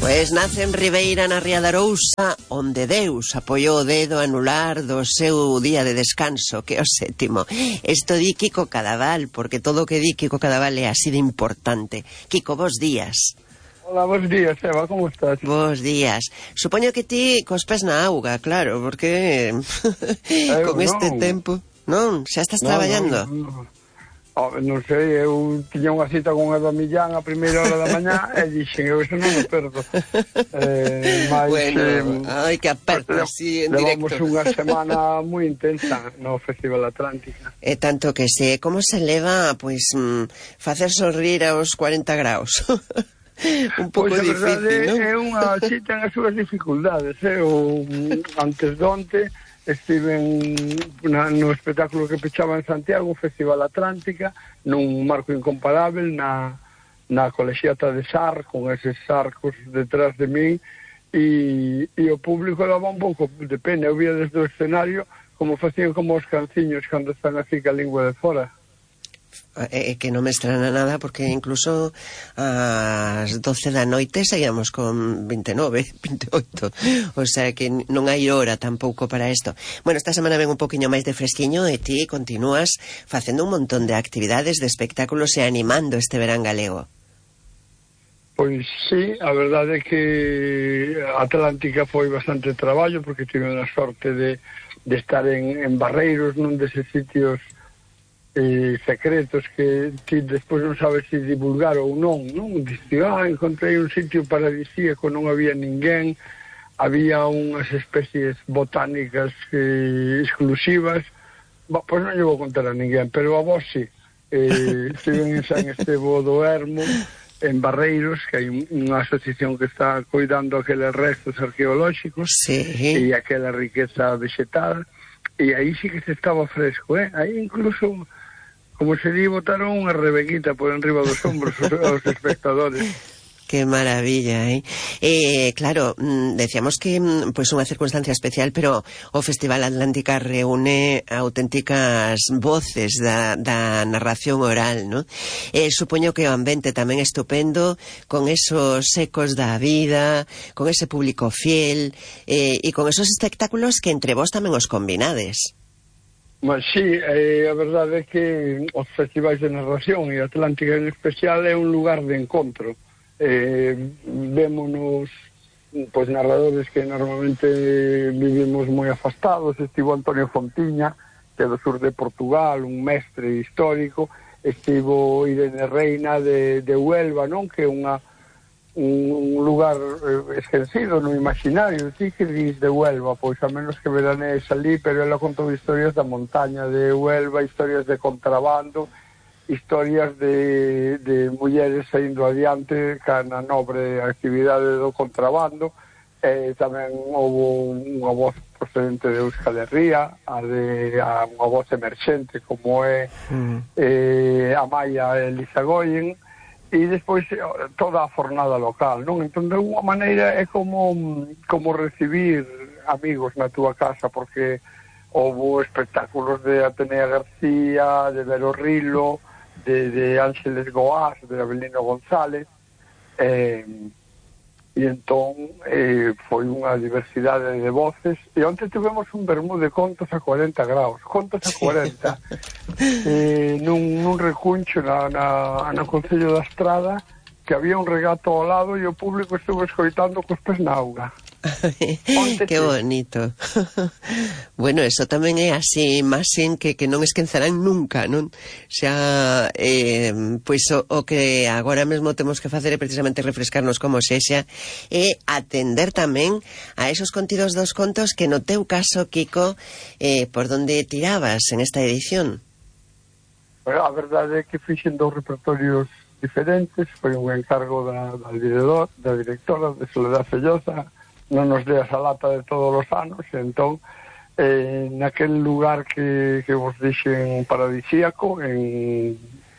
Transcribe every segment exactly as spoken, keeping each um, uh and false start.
Pois nace en Ribeira, na Ría de Arousa, onde Deus apoiou o dedo a anular do seu día de descanso, que é o sétimo. Isto di Kiko Cadaval, porque todo o que di Kiko Cadaval é así de importante. Kiko, bos días. Hola, bos días, Eva, como estás? Bos días. Supoño que ti cos pés na auga, claro, porque con este non. tempo... Non, xa estás non, traballando? Non, non. Oh, non sei, eu tiña unha cita con Eva Millán a primeira hora da mañá e dixen, eu iso non o perdo. Eh, mas, bueno, eh, ai, que aperto así en levamos directo. unha semana moi intensa no Festival Atlántica. E tanto que sei, como se leva, pois, mm, facer sorrir aos cuarenta graus? Un pouco pois, difícil, non? É unha cita en as súas dificultades, eh? O, antes de onte estiven na, no espectáculo que pechaba en Santiago, o Festival Atlántica, nun marco incomparable, na, na colexiata de Sar, con eses arcos detrás de min, e, e o público daba un pouco de pena. Eu vía desde o escenario como facían como os canciños cando están así ca lingua de fora. É que non me estrana nada, porque incluso ás doce da noite seguíamos con vinte e nove, vinte e oito, o sea que non hai hora tampouco para isto. Bueno, esta semana ven un poquinho máis de fresquiño e ti continúas facendo un montón de actividades, de espectáculos e animando este verán galego. Pois sí, a verdade é que Atlántica foi bastante traballo, porque tive a sorte de, de estar en, en Barreiros, nun deses sitios eh, secretos que ti despois non sabes se divulgar ou non, non? Dice, ah, encontrei un sitio paradisíaco, non había ninguén, había unhas especies botánicas eh, exclusivas, bah, pois non lle vou contar a ninguén, pero a vos sí. Eh, estive en San Estevo do Ermo, en Barreiros, que hai unha asociación que está cuidando aqueles restos arqueolóxicos, sí, e aquela riqueza vegetal, e aí sí que se estaba fresco, eh? Aí incluso, como se di, botaron unha rebequita por enriba dos ombros aos espectadores. Qué maravilla, eh? Eh, claro, decíamos que pues unha circunstancia especial, pero o Festival Atlántica reúne auténticas voces da, da narración oral, ¿no? Eh, supoño que o ambiente tamén é estupendo, con esos ecos da vida, con ese público fiel, eh, e con esos espectáculos que entre vos tamén os combinades. Mas sí, eh, a verdade é que os festivais de narración e Atlántica en especial é un lugar de encontro. Eh, vémonos pois narradores que normalmente vivimos moi afastados. Estivo Antonio Fontiña, que é do sur de Portugal, un mestre histórico. Estivo Irene Reina de, de Huelva, non? Que é unha un lugar eh, esquecido no imaginario. Ti que dis de Huelva, pois a menos que veranees ali, pero ela contou historias da montaña de Huelva, historias de contrabando, historias de, de mulleres saindo adiante ca na nobre actividade do contrabando. Eh, tamén houve unha voz procedente de Euskal Herria, a de a unha voz emerxente como é eh, Amaya Elizagoyen, e despois toda a fornada local, non? Entón, de alguma maneira é como como recibir amigos na túa casa, porque houve espectáculos de Atenea García, de Vero Rilo, de, de Ángeles Goás, de Abelino González, eh, e entón eh, foi unha diversidade de voces, e onte tivemos un vermú de contos a cuarenta graus, contos a cuarenta, eh, nun, nun recuncho na, na, na Concello da Estrada, que había un regato ao lado e o público estuvo escoitando cos pés na auga. Que bonito. Bueno, eso tamén é así, máis en que, que non esquenzarán nunca, non? Xa, eh, pois o, o que agora mesmo temos que facer é precisamente refrescarnos como sexa e atender tamén a esos contidos dos contos que no teu caso, Kiko, eh, por donde tirabas en esta edición. Bueno, a verdade é que fixen dous repertorios diferentes, foi un encargo da, da, director, da directora de Soledad Felloza, non nos deas a lata de todos os anos, entón eh, naquel lugar que, que vos dixen paradisíaco, en,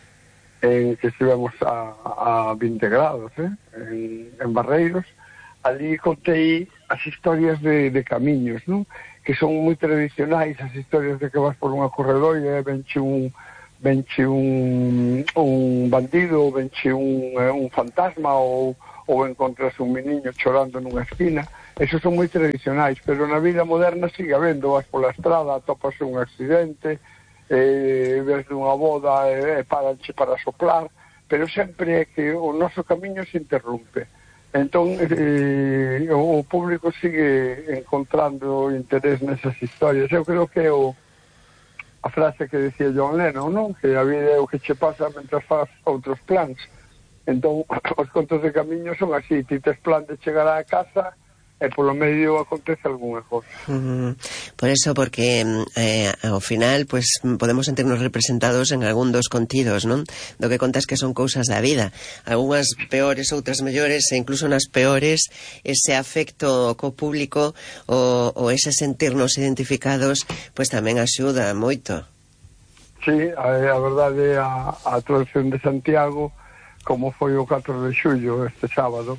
en que estivemos a, a vinte grados, eh, en, en Barreiros, ali contei as historias de, de camiños, non? Que son moi tradicionais, as historias de que vas por unha corredoira e venche un venche un, un bandido, venche un, un fantasma ou ou encontras un meniño chorando nunha esquina. Esos son moi tradicionais, pero na vida moderna sigue habendo, vas pola estrada, topas un accidente, eh, ves dunha boda e eh, paranche para soplar, pero sempre é que o noso camiño se interrumpe. Entón, eh, o público sigue encontrando interés nesas historias. Eu creo que é o a frase que decía John Lennon, non? Que a vida é o que che pasa mentre faz outros plans. Entón, os contos de camiño son así, ti tes plan de chegar á casa e polo medio acontece algunha cosa. Uh-huh. Por eso, porque eh, ao final, pues podemos sentirnos representados en algún dos contidos, non? Do que contas que son cousas da vida. Algúnas peores, outras mellores, e incluso nas peores, ese afecto co público o, o ese sentirnos identificados, pues tamén axuda moito. Sí, a, a verdade, a, a traducción de Santiago, como foi o catro de xullo este sábado,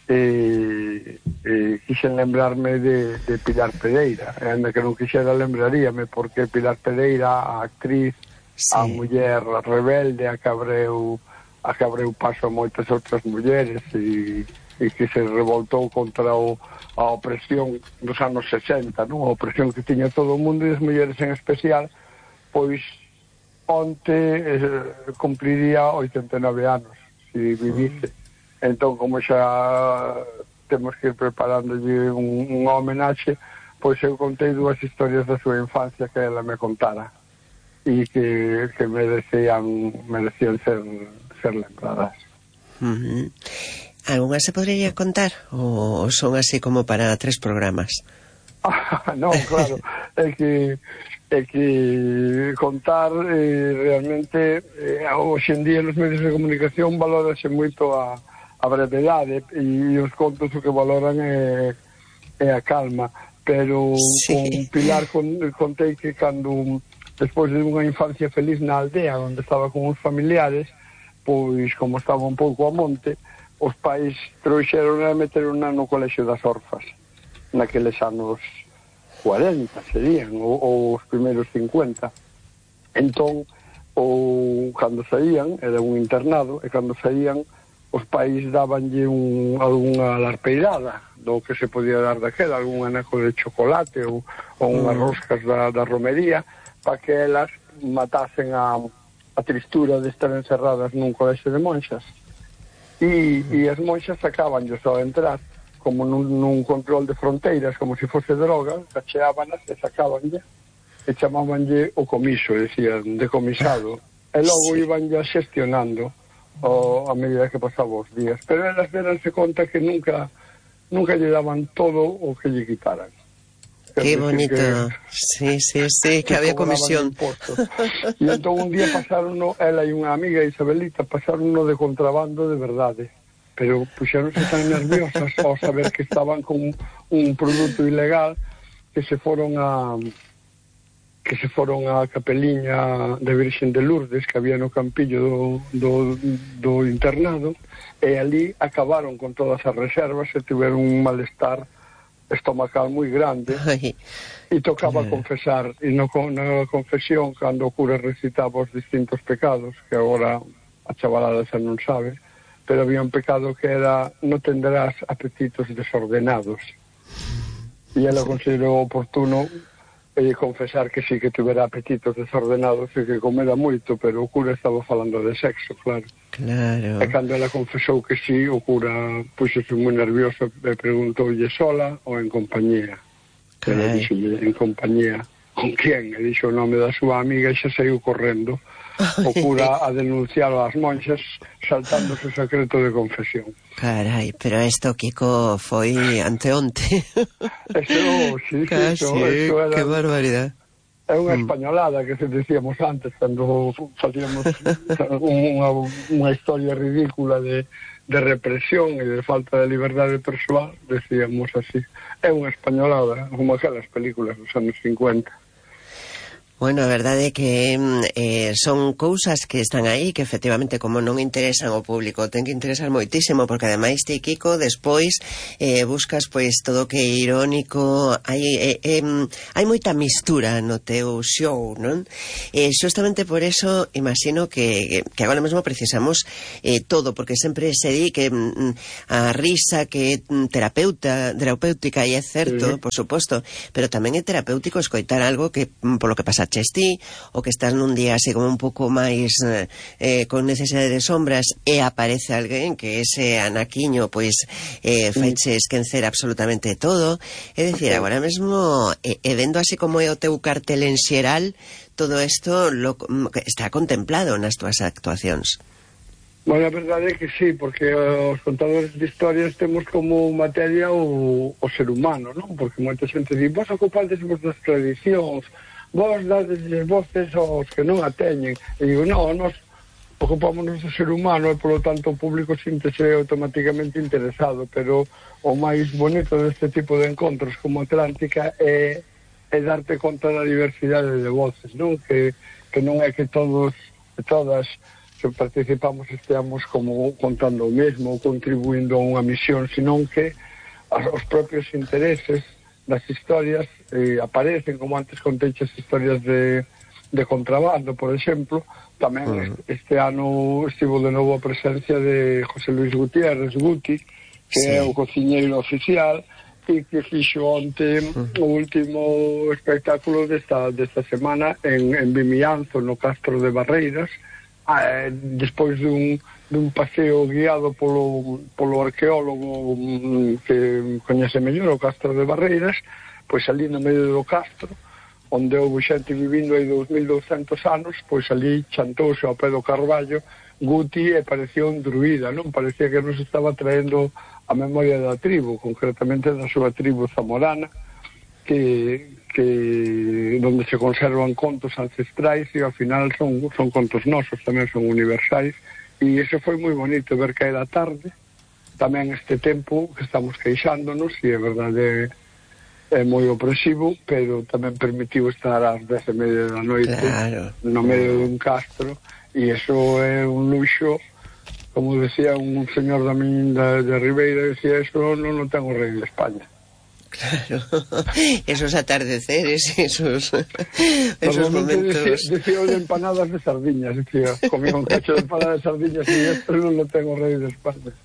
e, e quixen lembrarme de, de Pilar Pereira, e ainda que non quixera lembraríame, porque Pilar Pereira, a actriz, sí, a muller rebelde, a que abreu, a que abreu paso a moitas outras mulleres e, e que se revoltou contra o, a opresión dos anos sesenta, non? A opresión que tiña todo o mundo e as mulleres en especial, pois onte eh, cumpliría oitenta e nove anos se vivice. Entón, como xa temos que ir preparándolle un, un homenaxe, pois eu contei dúas historias da súa infancia que ela me contara e que, que merecían, merecían ser, ser lembradas. Uh-huh. Algunha se podría contar? Ou son así como para tres programas? Ah, non, claro, é que é que contar eh, realmente eh, hoxe en día nos medios de comunicación valórase moito a a brevedade e os contos o que valoran é, é a calma, pero sí, con Pilar con, contei que cando despois de unha infancia feliz na aldea onde estaba con os familiares, pois como estaba un pouco a monte, os pais trouxeron a meteron no colexio das orfas naqueles anos cuarenta serían, ou, ou os primeiros cincuenta. Entón, ou cando saían, era un internado, e cando saían os pais dabanlle un, algunha larpeirada do que se podía dar daquela, algún anejo de chocolate ou, ou unhas roscas da, da romería, para que elas matasen a, a tristura de estar encerradas nun colexio de monxas. E, e as monxas sacabanlle só entrar, como nun, nun control de fronteiras, como se fose droga, cacheábanas e sacabanlle, e chamabanlle o comiso, decían, decomisado. E logo sí, ibanlle xestionando o, a medida que pasaba os días, pero elas deranse conta que nunca nunca lle daban todo o que lle quitaran. Qué bonito, que, sí, sí, sí, que, que había comisión. E entón un día pasaron, ela e unha amiga, Isabelita, pasaron no de contrabando de verdade, pero puxeronse tan nerviosas ao saber que estaban con un produto ilegal que se foron a que se foron á capeliña de Virxen de Lourdes que había no campillo do, do, do internado, e ali acabaron con todas as reservas e tiveron un malestar estomacal moi grande. Ay, e tocaba yeah. confesar, e no, na confesión, cando o cura recitaba os distintos pecados, que agora a chavalada xa non sabe, pero había un pecado que era no tendrás apetitos desordenados, e ela sí, considerou oportuno e confesar que sí que tivera apetitos desordenados e que comera moito, pero o cura estaba falando de sexo, claro. Claro. E cando ela confesou que sí, o cura puxose moi nervioso e preguntoulle sola ou en compañía. Ela dixolle en compañía. Con quen? E dixo o nome da súa amiga e xa saiu correndo. O cura a denunciar as monxas saltándose o secreto de confesión. Carai, pero isto, Kiko, foi anteonte. Eso, sí, casi, sí, eso era, que barbaridade. É unha españolada que se decíamos antes, cando facíamos unha, unha historia ridícula de, de represión e de falta de liberdade persoal, decíamos así. É unha españolada, como aquelas películas dos anos cincuenta. Bueno, a verdade é que eh, son cousas que están aí que efectivamente como non interesan ao público ten que interesar moitísimo, porque ademais ti, Kiko, despois eh, buscas pois todo que é irónico, hai eh, eh, hai moita mistura no teu show, non? Eh, justamente por eso imagino que, que agora mesmo precisamos eh, todo, porque sempre se di que mm, a risa que é terapeuta, terapéutica, e é certo, sí, por suposto, pero tamén é terapéutico escoitar algo que polo que pasa ti, o que estás nun día así como un pouco máis eh, con necesidade de sombras e aparece alguén que ese anaquiño pois eh, faiche esquecer absolutamente todo, é dicir, agora mesmo e eh, vendo así como é o teu cartel en xeral, todo isto lo, está contemplado nas túas actuacións. Bueno, a verdade é que sí, porque os contadores de historias temos como materia o, o ser humano, non? Porque moita xente di, vos ocupades vos das tradicións, vos dades voces aos que non a teñen. E digo, non, nós ocupámonos do ser humano e, polo tanto, o público síntese automáticamente interesado, pero o máis bonito deste tipo de encontros como Atlántica é, é darte conta da diversidade de voces, non? Que, que non é que todos e todas que participamos esteamos como contando o mesmo ou contribuindo a unha misión, senón que os propios intereses das historias eh, aparecen, como antes conteiches historias de, de contrabando, por exemplo. Tamén uh -huh. este, este ano estivo de novo a presencia de José Luis Gutiérrez, Guti, que sí, é o cociñeiro oficial, e que fixo onte uh -huh. o último espectáculo desta, desta semana en, en Vimianzo, no Castro de Barreiras, eh, despois dun dun paseo guiado polo, polo arqueólogo que coñece mellor o Castro de Barreiras, pois ali no medio do castro, onde houve xente vivindo hai dos mil douscentos anos, pois ali chantouse ao pé do Carballo Guti e parecía un druida, non? Parecía que nos estaba traendo a memoria da tribu, concretamente da súa tribu zamorana, que, que donde se conservan contos ancestrais e ao final son, son contos nosos, tamén son universais. E iso foi moi bonito, ver caer a tarde, tamén este tempo que estamos queixándonos, e é verdade é moi opresivo, pero tamén permitiu estar ás dez e media da noite, claro, no medio dun castro, e iso é un luxo, como decía un señor da min de, de Ribeira, decía, iso non o ten o rei de España. Claro, esos atardeceres, esos, esos momentos. Decía, decía de empanadas de sardiñas, decía, comía un cacho de empanadas de sardiñas e esto non lo tengo rei de España.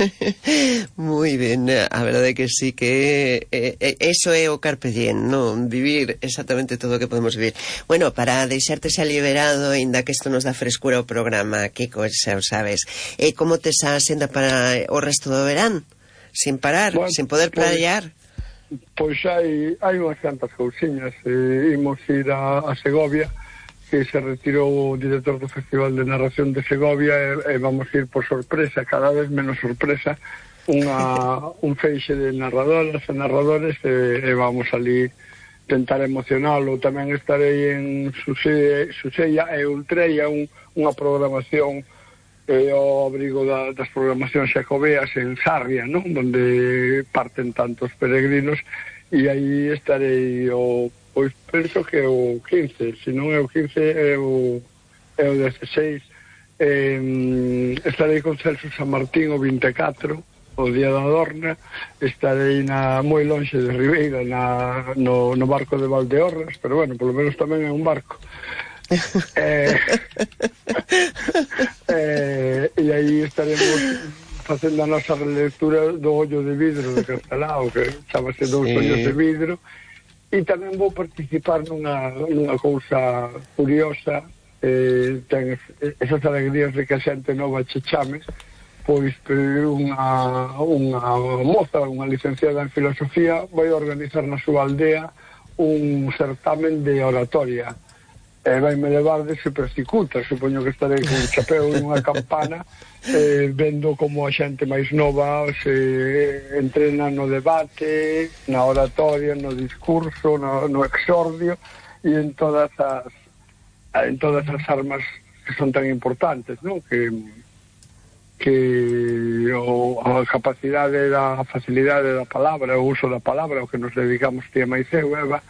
Moi ben, a verdade é que sí, que eh, eh, eso é o carpe diem, non? Vivir exactamente todo o que podemos vivir. Bueno, para deixarte xa liberado, ainda que isto nos dá frescura ao programa, Kiko, xa o sabes, eh, como te xa senda para o resto do verán? Sin parar, bueno, sin poder praiar? Pois hai, hai unhas cantas cousiñas. Eh, imos ir a, a Segovia, que se retirou o director do Festival de Narración de Segovia, e, e vamos ir por sorpresa, cada vez menos sorpresa, unha, un feixe de narradoras e narradores, e, e vamos ali tentar emocionalo. Tamén estarei en Susella e Ultreia, un, unha programación e ao abrigo da, das programacións xacobeas en Sarria, non? Donde parten tantos peregrinos, e aí estarei o, pois penso que o quince, se non é o quince é o, é o dezasseis, eh, estarei con Celso San Martín o vinte e catro, o día da Dorna, estarei na moi lonxe de Ribeira, na, no, no barco de Valdeorras, pero bueno, polo menos tamén é un barco. eh, eh, e aí estaremos facendo a nosa relectura do Ollo de Vidro de Castelao, que chamase Dous sí. Ollos de Vidro, e tamén vou participar nunha, nunha cousa curiosa, eh, ten esas alegrías de que a xente nova che chame, pois unha, unha moza, unha licenciada en filosofía, vai organizar na súa aldea un certamen de oratoria. E vai me levar de supercicuta, supoño que estarei con un chapeu e unha campana, eh, vendo como a xente máis nova se entrena no debate, na oratoria, no discurso, no, no exordio, e en todas as en todas as armas que son tan importantes, non? Que, que o, a capacidade da facilidade da palabra, o uso da palabra, o que nos dedicamos tía máis eu, Eva,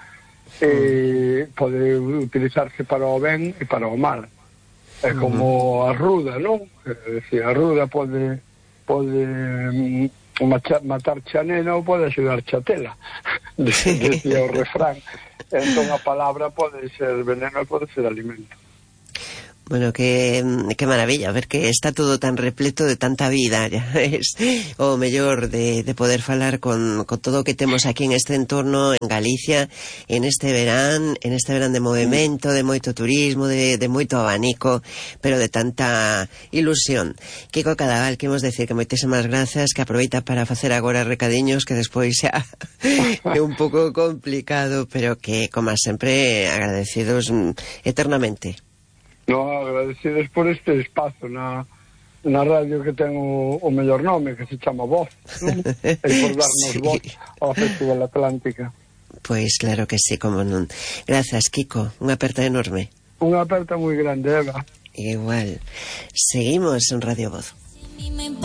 eh, pode utilizarse para o ben e para o mal. É como a ruda, non? É dicir, a ruda pode pode matar xa nena ou pode axudar xa tela, decía o refrán. Entón a palabra pode ser veneno e pode ser alimento. Bueno, que, que maravilla, ver que está todo tan repleto de tanta vida, ya es o mellor de, de poder falar con, con todo o que temos aquí en este entorno en Galicia, en este verán, en este verán de movimento, de moito turismo, de, de moito abanico, pero de tanta ilusión. Kiko Cadaval, que imos decir que moitísimas grazas, que aproveita para facer agora recadiños, que despois xa é un pouco complicado, pero que, como sempre, agradecidos eternamente. No, agradecidos por este espazo na, na radio que ten o, o mellor nome, que se chama Voz, non? E por darnos sí. voz ao Festival Atlántica. Pois claro que sí, como non. Grazas, Kiko, unha aperta enorme. Unha aperta moi grande, Eva. Igual. Seguimos en Radio Voz.